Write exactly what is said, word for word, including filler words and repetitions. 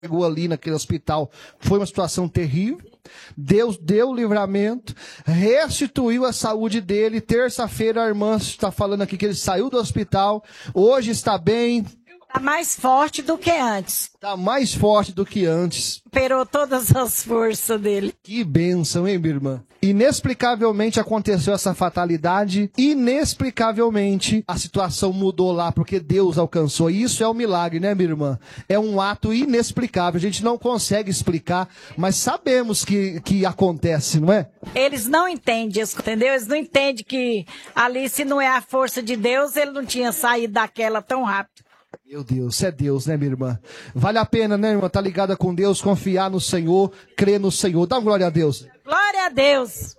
Chegou ali naquele hospital, foi uma situação terrível. Deus deu o livramento, restituiu a saúde dele. Terça-feira a irmã está falando aqui que ele saiu do hospital, hoje está bem. Está mais forte do que antes. Está mais forte do que antes. Recuperou todas as forças dele. Que bênção, hein, minha irmã? Inexplicavelmente aconteceu essa fatalidade. Inexplicavelmente a situação mudou lá, porque Deus alcançou. Isso é um milagre, né, minha irmã? É um ato inexplicável. A gente não consegue explicar, mas sabemos que, que acontece, não é? Eles não entendem isso, entendeu? Eles não entendem que ali, se não é a força de Deus, ele não tinha saído daquela tão rápido. Meu Deus, é Deus, né, minha irmã? Vale a pena, né, irmã? Tá ligada com Deus, confiar no Senhor, crer no Senhor. Dá uma glória a Deus. Glória a Deus.